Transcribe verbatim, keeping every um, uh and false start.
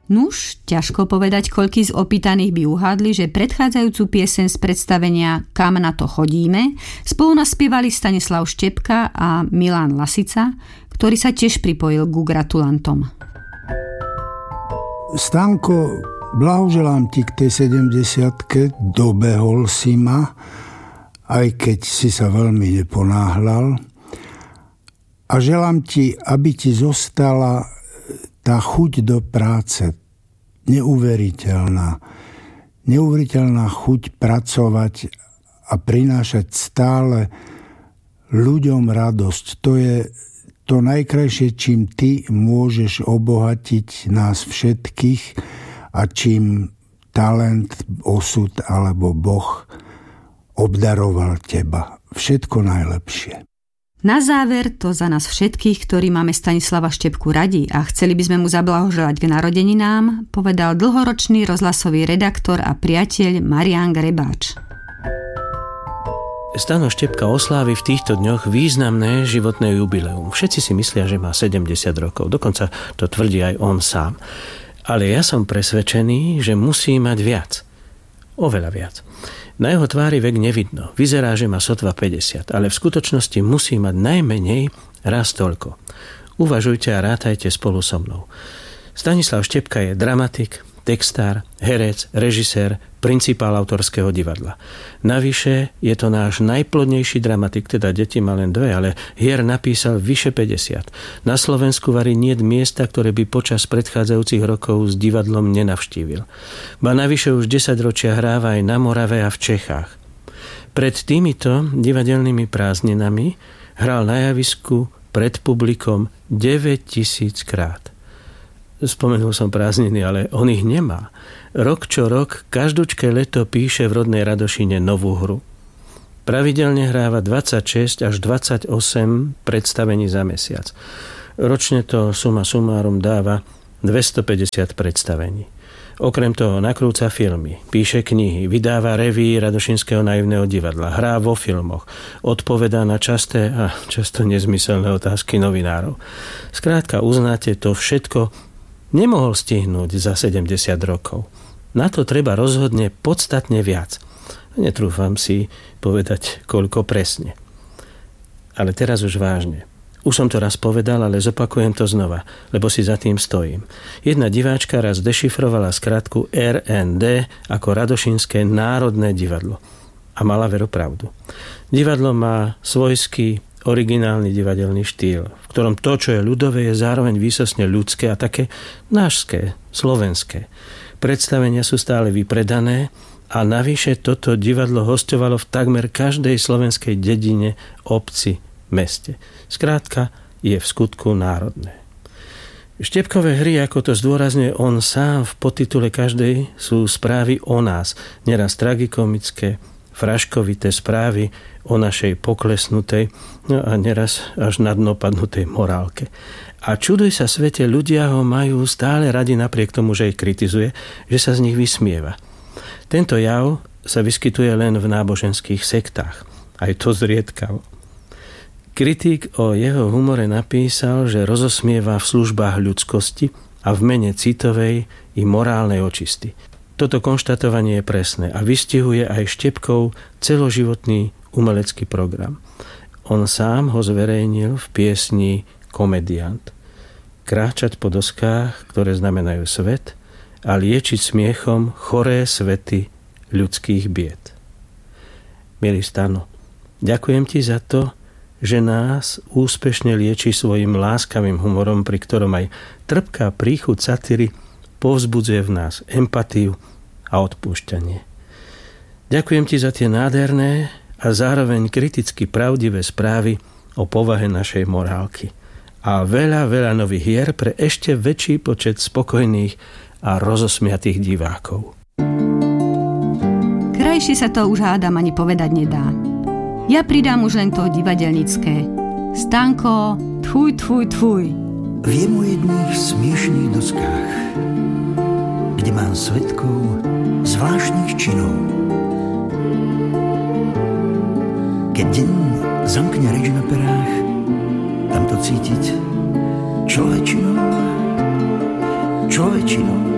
Nuž, ťažko povedať, koľký z opýtaných by uhádli, že predchádzajúcu pieseň z predstavenia Kam na to chodíme spolu naspievali Stanislav Štepka a Milan Lasica, ktorý sa tiež pripojil ku gratulantom. Stanko, blahoželám ti k tej sedemdesiatke, dobehol si ma, aj keď si sa veľmi neponáhľal. A želám ti, aby ti zostala tá chuť do práce, neuveriteľná. Neuveriteľná chuť pracovať a prinášať stále ľuďom radosť. To je to najkrajšie, čím ty môžeš obohatiť nás všetkých a čím talent, osud alebo Boh obdaroval teba. Všetko najlepšie. Na záver to za nás všetkých, ktorí máme Stanislava Štepku radi a chceli by sme mu zablahoželať k narodeninám, povedal dlhoročný rozhlasový redaktor a priateľ Marián Grebáč. Stano Štepka oslávi v týchto dňoch významné životné jubileum. Všetci si myslia, že má sedemdesiat rokov, dokonca to tvrdí aj on sám. Ale ja som presvedčený, že musí mať viac. Oveľa viac. Na jeho tvári vek nevidno. Vyzerá, že má sotva päťdesiat, ale v skutočnosti musí mať najmenej raz toľko. Uvažujte a rátajte spolu so mnou. Stanislav Štepka je dramatik, textár, herec, režisér, principál autorského divadla. Navyše je to náš najplodnejší dramatik, teda deti má len dve, ale hier napísal vyše päťdesiat. Na Slovensku varí niet miesta, ktoré by počas predchádzajúcich rokov s divadlom nenavštívil. Ba navyše už desaťročia hráva aj na Morave a v Čechách. Pred týmito divadelnými prázdninami hral na javisku pred publikom deväťtisíc krát. Spomenul som prázdniny, ale on ich nemá. Rok čo rok, každúčke leto píše v rodnej Radošine novú hru. Pravidelne hráva dvadsaťšesť až dvadsaťosem predstavení za mesiac. Ročne to suma sumárum dáva dvestopäťdesiat predstavení. Okrem toho nakrúca filmy, píše knihy, vydáva reví Radošinského naivného divadla, hrá vo filmoch, odpovedá na časté a často nezmyselné otázky novinárov. Skrátka, uznáte, to všetko nemohol stihnúť za sedemdesiat rokov. Na to treba rozhodne podstatne viac. Netrúfam si povedať, koľko presne. Ale teraz už vážne. Už som to raz povedal, ale zopakujem to znova, lebo si za tým stojím. Jedna diváčka raz dešifrovala skratku er en dé ako Radošinské národné divadlo. A mala veru pravdu. Divadlo má svojský originálny divadelný štýl, v ktorom to, čo je ľudové, je zároveň výsostne ľudské a také nášské, slovenské. Predstavenia sú stále vypredané a navyše toto divadlo hosťovalo v takmer každej slovenskej dedine, obci, meste. Skrátka, je v skutku národné. Štepkové hry, ako to zdôrazňuje on sám v podtitule každej, sú správy o nás, neraz tragikomické, fraškovité správy o našej poklesnutej, no a neraz až na dno padnutej morálke. A čuduj sa svete, ľudia ho majú stále radi napriek tomu, že ich kritizuje, že sa z nich vysmieva. Tento jav sa vyskytuje len v náboženských sektách. Aj to zriedkavo. Kritik o jeho humore napísal, že rozosmieva v službách ľudskosti a v mene citovej i morálnej očisty. Toto konštatovanie je presné a vystihuje aj Štepkov celoživotný umelecký program. On sám ho zverejnil v piesni Komediant. Kráčať po doskách, ktoré znamenajú svet, a liečiť smiechom choré svety ľudských bied. Milý Stano, ďakujem ti za to, že nás úspešne lieči svojim láskavým humorom, pri ktorom aj trpká príchuť satíry povzbudzuje v nás empatiu a odpúšťanie. Ďakujem ti za tie nádherné a zároveň kriticky pravdivé správy o povahe našej morálky. A veľa, veľa nových hier pre ešte väčší počet spokojných a rozosmiatých divákov. Krajšie sa to už hádam ani povedať nedá. Ja pridám už len to divadelnické. Stanko, tfuj, tfuj, tfuj. V jemu jedných smiešných doskách, kde mám svedkov zvláštnych činov. Keď deň zamkne reč na perách, tam to cítiť človečinou, človečinou.